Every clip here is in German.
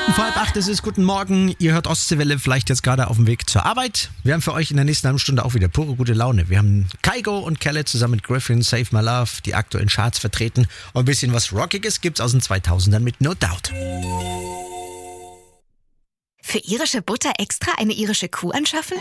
Vor 7:30 ist es. Guten Morgen. Ihr hört Ostseewelle, vielleicht jetzt gerade auf dem Weg zur Arbeit. Wir haben für euch in der nächsten halben Stunde auch wieder pure gute Laune. Wir haben Kygo und Kelle zusammen mit Griffin, Save My Love, die aktuellen Charts vertreten. Und ein bisschen was Rockiges gibt's aus den 2000ern mit No Doubt. Für irische Butter extra eine irische Kuh anschaffen?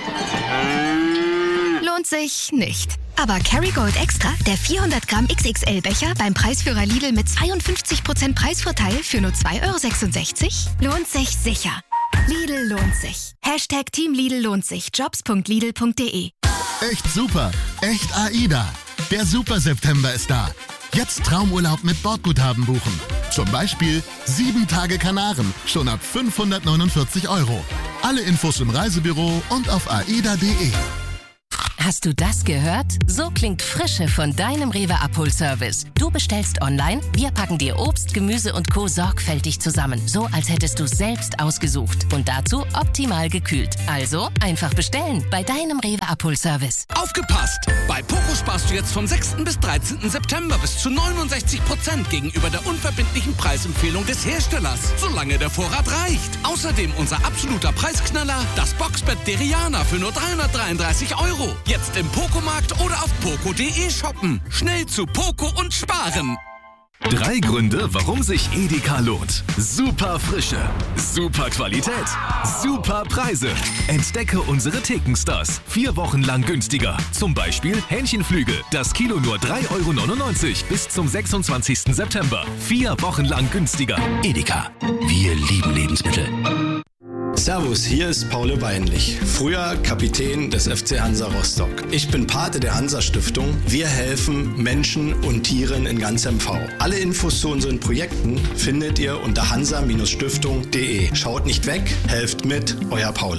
Lohnt sich nicht. Aber Kerrygold Extra, der 400 Gramm XXL-Becher beim Preisführer Lidl mit 52% Preisvorteil für nur 2,66 €, lohnt sich sicher. Lidl lohnt sich. Hashtag Team Lidl lohnt sich. Jobs.lidl.de. Echt super. Echt AIDA. Der Super September ist da. Jetzt Traumurlaub mit Bordguthaben buchen. Zum Beispiel 7 Tage Kanaren, schon ab 549 €. Alle Infos im Reisebüro und auf aida.de. Hast du das gehört? So klingt Frische von deinem Rewe-Abholservice. Du bestellst online, wir packen dir Obst, Gemüse und Co. sorgfältig zusammen. So, als hättest du es selbst ausgesucht. Und dazu optimal gekühlt. Also einfach bestellen bei deinem Rewe-Abholservice. Aufgepasst! Bei Poco sparst du jetzt vom 6. bis 13. September bis zu 69% gegenüber der unverbindlichen Preisempfehlung des Herstellers, solange der Vorrat reicht. Außerdem unser absoluter Preisknaller, das Boxbett Deriana für nur 333 €. Jetzt im Poco-Markt oder auf poco.de shoppen. Schnell zu Poco und sparen. 3 Gründe, warum sich Edeka lohnt. Super Frische, super Qualität, super Preise. Entdecke unsere Thekenstars. 4 Wochen lang günstiger. Zum Beispiel Hähnchenflügel. Das Kilo nur 3,99 € bis zum 26. September. 4 Wochen lang günstiger. Edeka. Wir lieben Lebensmittel. Servus, hier ist Paul Weinlich, früher Kapitän des FC Hansa Rostock. Ich bin Pate der Hansa-Stiftung. Wir helfen Menschen und Tieren in ganz MV. Alle Infos zu unseren Projekten findet ihr unter hansa-stiftung.de. Schaut nicht weg, helft mit, euer Paul.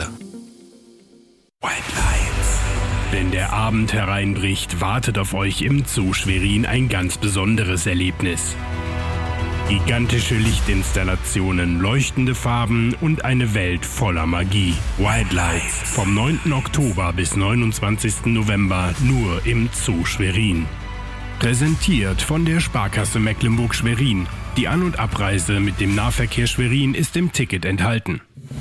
White Lights. Wenn der Abend hereinbricht, wartet auf euch im Zoo Schwerin ein ganz besonderes Erlebnis. Gigantische Lichtinstallationen, leuchtende Farben und eine Welt voller Magie. Wildlights vom 9. Oktober bis 29. November nur im Zoo Schwerin. Präsentiert von der Sparkasse Mecklenburg-Schwerin. Die An- und Abreise mit dem Nahverkehr Schwerin ist im Ticket enthalten.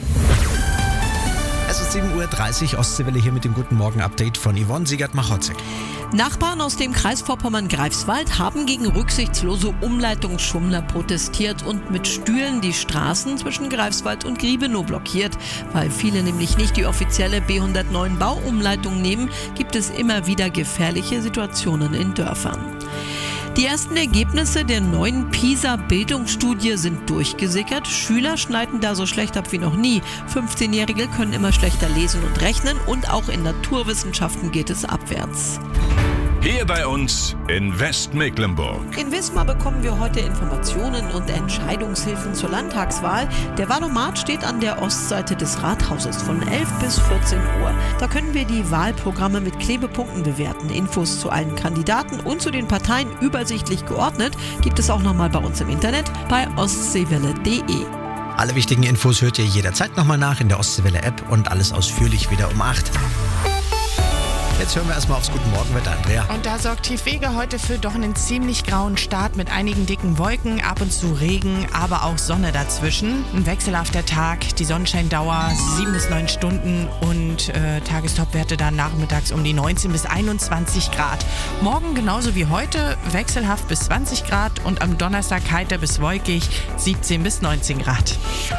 Es ist 7:30 Uhr, Ostseewelle hier mit dem Guten Morgen-Update von Yvonne Siegert-Machotzek. Nachbarn aus dem Kreis Vorpommern-Greifswald haben gegen rücksichtslose Umleitungsschummler protestiert und mit Stühlen die Straßen zwischen Greifswald und Griebenow blockiert. Weil viele nämlich nicht die offizielle B109 Bauumleitung nehmen, gibt es immer wieder gefährliche Situationen in Dörfern. Die ersten Ergebnisse der neuen PISA-Bildungsstudie sind durchgesickert. Schüler schneiden da so schlecht ab wie noch nie. 15-Jährige können immer schlechter lesen und rechnen und auch in Naturwissenschaften geht es abwärts. Hier bei uns in Westmecklenburg. In Wismar bekommen wir heute Informationen und Entscheidungshilfen zur Landtagswahl. Der Wahlomat steht an der Ostseite des Rathauses von 11 bis 14 Uhr. Da können wir die Wahlprogramme mit Klebepunkten bewerten. Infos zu allen Kandidaten und zu den Parteien übersichtlich geordnet gibt es auch nochmal bei uns im Internet bei ostseewelle.de. Alle wichtigen Infos hört ihr jederzeit nochmal nach in der Ostseewelle-App und alles ausführlich wieder um 8. Jetzt hören wir erstmal aufs Guten Morgenwetter, Andrea. Und da sorgt Tiefwege heute für doch einen ziemlich grauen Start mit einigen dicken Wolken, ab und zu Regen, aber auch Sonne dazwischen. Ein wechselhafter Tag, die Sonnenscheindauer 7 bis 9 Stunden und Tagestopwerte dann nachmittags um die 19 bis 21 Grad. Morgen genauso wie heute, wechselhaft bis 20 Grad und am Donnerstag heiter bis wolkig 17 bis 19 Grad.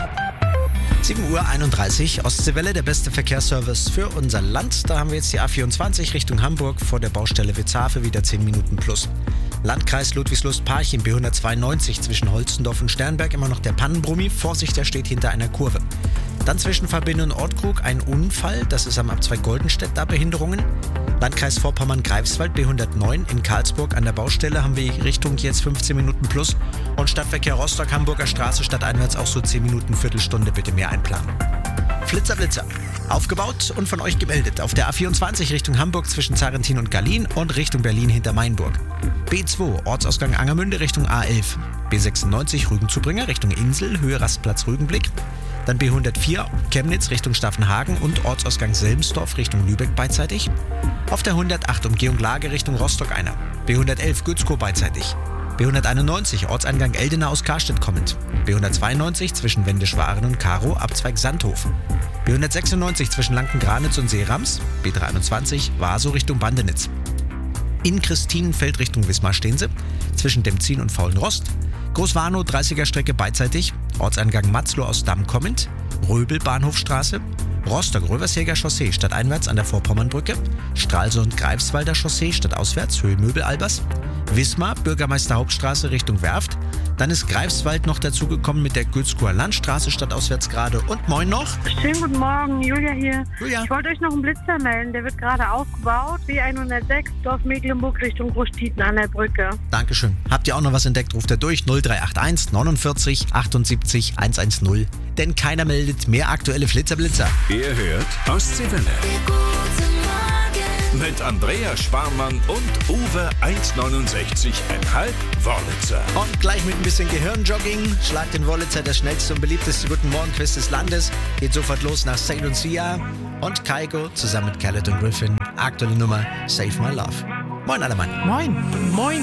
7:31 Uhr, Ostseewelle, der beste Verkehrsservice für unser Land. Da haben wir jetzt die A24 Richtung Hamburg vor der Baustelle Witzhafe wieder 10 Minuten plus. Landkreis Ludwigslust-Parchim, B192 zwischen Holzendorf und Sternberg immer noch der Pannenbrummi. Vorsicht, der steht hinter einer Kurve. Dann zwischen Verbindung und Ortkrug ein Unfall, das ist am Abzweig Goldenstedt, da Behinderungen. Landkreis Vorpommern-Greifswald, B109 in Karlsburg an der Baustelle haben wir Richtung jetzt 15 Minuten plus. Und Stadtverkehr Rostock, Hamburger Straße stadteinwärts auch so 10 Minuten, Viertelstunde bitte mehr einplanen. Flitzer, Blitzer. Aufgebaut und von euch gemeldet. Auf der A24 Richtung Hamburg zwischen Zarentin und Gallien und Richtung Berlin hinter Mainburg. B2 Ortsausgang Angermünde Richtung A11. B96 Rügenzubringer Richtung Insel, Höhe Rastplatz Rügenblick. Dann B104 Chemnitz Richtung Staffenhagen und Ortsausgang Selmsdorf Richtung Lübeck beidseitig. Auf der 108 Umgehung Lage Richtung Rostock einer. B111 Gützkow beidseitig. B191 Ortseingang Eldena aus Karstedt kommend. B192 zwischen Wendischwaren und Karo, Abzweig Sandhof. B196 zwischen Lanken-Granitz und Seerams. B321 Vaso Richtung Bandenitz. In Christinenfeld Richtung Wismar stehen sie. Zwischen Demzin und Faulenrost. Großwarnow 30er Strecke beidseitig. Ortseingang Matzloh aus Damm kommend. Röbel Bahnhofstraße. Rostock-Röversjäger Chaussee stadteinwärts an der Vorpommernbrücke. Stralsund-Greifswalder Chaussee stadtauswärts Höhe Möbel-Albers. Wismar Bürgermeister Hauptstraße Richtung Werft. Dann ist Greifswald noch dazugekommen mit der Gützkower Landstraße stadtauswärts gerade. Und moin noch. Schönen guten Morgen, Julia hier. Julia. Ich wollte euch noch einen Blitzer melden. Der wird gerade aufgebaut. B106 Dorf Mecklenburg Richtung Großtieten an der Brücke. Dankeschön. Habt ihr auch noch was entdeckt, ruft er durch 0381 49 78 110. Denn keiner meldet mehr aktuelle Flitzer-Blitzer. Ihr hört Ostseewelle. Mit Andrea Sparmann und Uwe 1,69,5 Wollitzer. Und gleich mit ein bisschen Gehirnjogging schlagt den Wollitzer das schnellste und beliebteste Guten Morgen-Quiz des Landes. Geht sofort los nach St. Lucia. Und Kaiko zusammen mit Khaled und Griffin. Aktuelle Nummer Save My Love. Moin alle Mann. Moin. Moin.